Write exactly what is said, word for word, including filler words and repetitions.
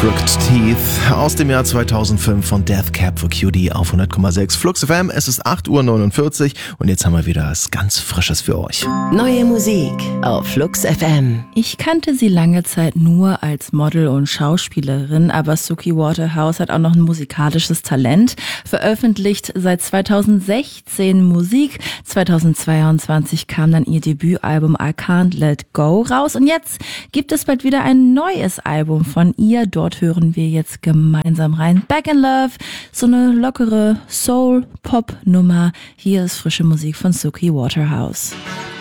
Crooked Teeth aus dem Jahr zweitausendfünf von Death Cab for Cutie auf hundert Komma sechs Flux F M. Es ist acht Uhr neunundvierzig und jetzt haben wir wieder was ganz Frisches für euch. Neue Musik auf Flux F M. Ich kannte sie lange Zeit nur als Model und Schauspielerin, aber Suki Waterhouse hat auch noch ein musikalisches Talent, veröffentlicht seit zweitausendsechzehn Musik. zweitausendzweiundzwanzig kam dann ihr Debütalbum I Can't Let Go raus und jetzt gibt es bald wieder ein neues Album von ihr. Dort hören wir jetzt gemeinsam rein. Back in Love, so eine lockere Soul-Pop-Nummer. Hier ist frische Musik von Suki Waterhouse.